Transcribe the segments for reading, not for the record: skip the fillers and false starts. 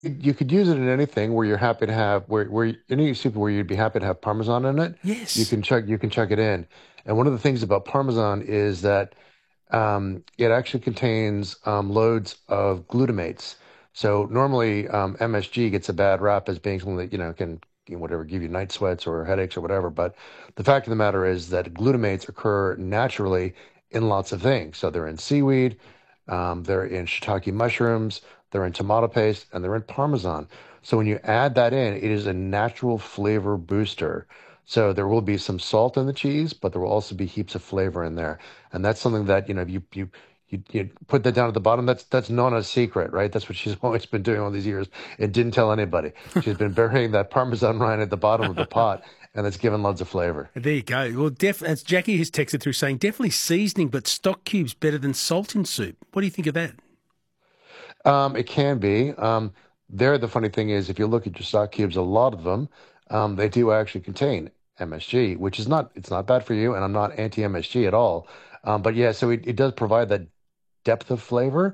You could use it in anything where you're happy to have where any soup where you'd be happy to have Parmesan in it. Yes. You can chuck it in. And one of the things about Parmesan is that it actually contains loads of glutamates. So normally MSG gets a bad rap as being something that can whatever give you night sweats or headaches or whatever. But the fact of the matter is that glutamates occur naturally in lots of things. So they're in seaweed, they're in shiitake mushrooms, they're in tomato paste, and they're in Parmesan. So when you add that in, it is a natural flavor booster. So there will be some salt in the cheese, but there will also be heaps of flavor in there. And that's something that, you put that down at the bottom. That's Nona's secret, right? That's what she's always been doing all these years and didn't tell anybody. She's been burying that Parmesan rind at the bottom of the pot, and it's given loads of flavor. There you go. Well, as Jackie has texted through saying, definitely seasoning, but stock cubes better than salt in soup. What do you think of that? It can be. There, the funny thing is, if you look at your stock cubes, a lot of them, they do actually contain MSG, which is not, it's not bad for you, and I'm not anti-MSG at all. But yeah, so it does provide that depth of flavor.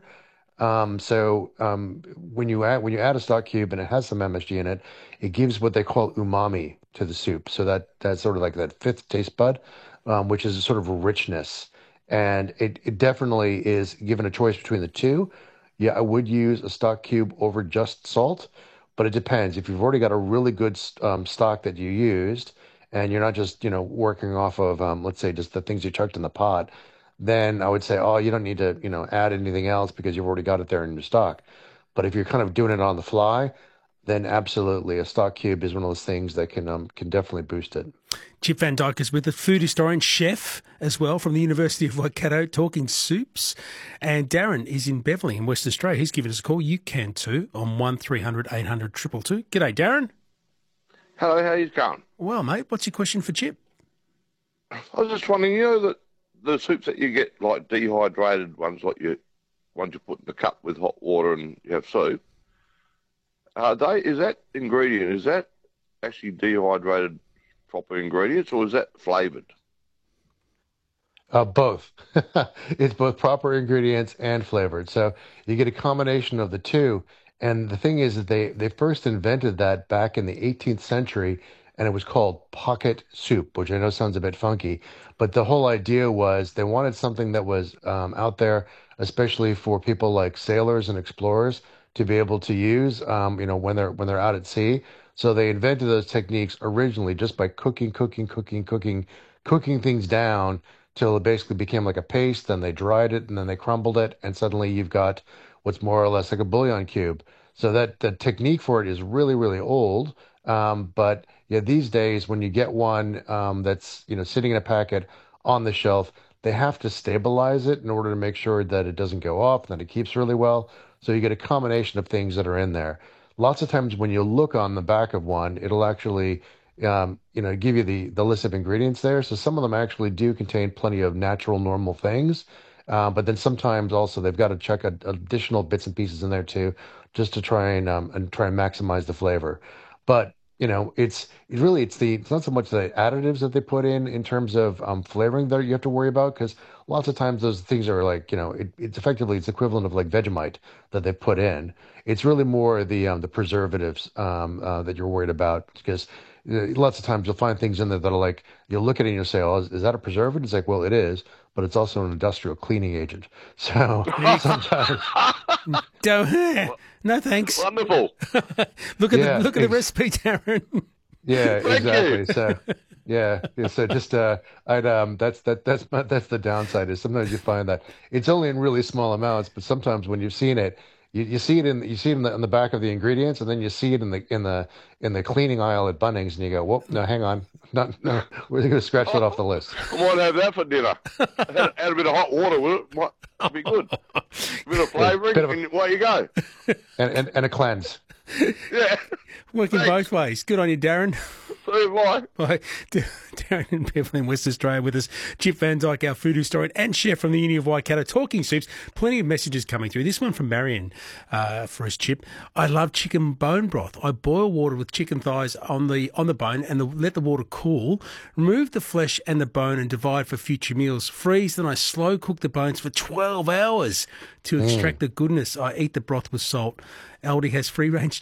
When you add a stock cube and it has some MSG in it, it gives what they call umami to the soup. So that's sort of like that fifth taste bud, which is a sort of a richness. And it definitely is given a choice between the two. Yeah, I would use a stock cube over just salt, but it depends. If you've already got a really good stock that you used, and you're not just, working off of, let's say, just the things you chucked in the pot, then I would say, oh, you don't need to, add anything else because you've already got it there in your stock. But if you're kind of doing it on the fly, then absolutely, a stock cube is one of those things that can definitely boost it. Chip Van Dyke is with us, food historian, chef as well from the University of Waikato, talking soups. And Darren is in Beverley in West Australia. He's given us a call. You can too on 1300 800 222. G'day, Darren. Hello, how you going? Well, mate, what's your question for Chip? I was just wondering, that the soups that you get, like dehydrated ones, like ones you put in the cup with hot water and you have soup, is that ingredient, is that actually dehydrated proper ingredients, or is that flavoured? Both. It's both proper ingredients and flavored. So you get a combination of the two. And the thing is that they first invented that back in the 18th century, and it was called pocket soup, which I know sounds a bit funky. But the whole idea was they wanted something that was out there, especially for people like sailors and explorers to be able to use, when they're out at sea. So they invented those techniques originally just by cooking things down till it basically became like a paste. Then they dried it and then they crumbled it, and suddenly you've got what's more or less like a bouillon cube. So that the technique for it is really, really old. But yeah, these days when you get one that's sitting in a packet on the shelf, they have to stabilize it in order to make sure that it doesn't go off and that it keeps really well. So you get a combination of things that are in there. Lots of times when you look on the back of one, it'll actually give you the list of ingredients there. So some of them actually do contain plenty of natural, normal things. But then sometimes also they've got to check additional bits and pieces in there too, just to try and try and maximize the flavor. But it's not so much the additives that they put in terms of flavoring that you have to worry about, because lots of times those things are like it's effectively it's equivalent of like Vegemite that they put in. It's really more the preservatives that you're worried about, because lots of times you'll find things in there that are like you'll look at it and you'll say, oh, is that a preservative? It's like, well, it is, but it's also an industrial cleaning agent. So sometimes, Don't, no, thanks. Wonderful. yeah, Look at the recipe, Darren. yeah, Thank you. exactly. So yeah. So just I'd that's the downside is sometimes you find that it's only in really small amounts, but sometimes when you've seen it, you see it on the back of the ingredients, and then you see it in the cleaning aisle at Bunnings, and you go, well, no, hang on, no, we're going to scratch that off the list. I might have that for dinner. Add a bit of hot water with it. Might be good. A bit of flavouring, Bit of and away you go. and a cleanse. Yeah. Working Thanks. both ways. Good on you, Darren. So bye. Bye. Darren in Beverley in West Australia with us. Chip Van Dyke, our food historian and chef from the Uni of Waikato, talking soups. Plenty of messages coming through. This one from Marion for us, Chip. I love chicken bone broth. I boil water with chicken thighs on the bone and let the water cool. Remove the flesh and the bone and divide for future meals. Freeze, then I slow cook the bones for 12 hours to extract the goodness. I eat the broth with salt. Aldi has free range